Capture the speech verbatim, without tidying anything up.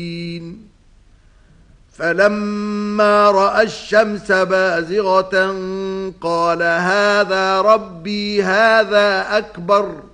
فلما رأى الشمس بازغة قال هذا ربي هذا أكبر